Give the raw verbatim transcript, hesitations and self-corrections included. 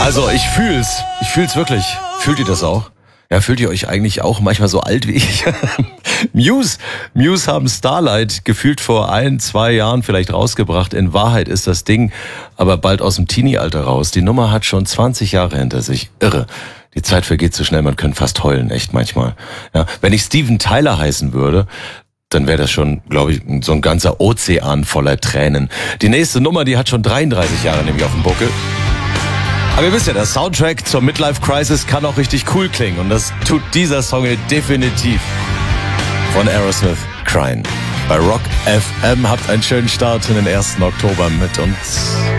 Also ich fühl's. Ich fühl's wirklich. Fühlt ihr das auch? Ja, fühlt ihr euch eigentlich auch manchmal so alt wie ich? Muse, Muse haben Starlight gefühlt vor ein, zwei Jahren vielleicht rausgebracht. In Wahrheit ist das Ding aber bald aus dem Teenie-Alter raus. Die Nummer hat schon zwanzig Jahre hinter sich. Irre. Die Zeit vergeht so schnell, man könnte fast heulen, echt manchmal. Ja, wenn ich Steven Tyler heißen würde, dann wäre das schon, glaube ich, so ein ganzer Ozean voller Tränen. Die nächste Nummer, die hat schon dreiunddreißig Jahre nämlich auf dem Buckel. Aber ihr wisst ja, der Soundtrack zur Midlife Crisis kann auch richtig cool klingen. Und das tut dieser Song hier definitiv. Von Aerosmith, Crying. Bei Rock F M habt einen schönen Start in den ersten Oktober mit uns.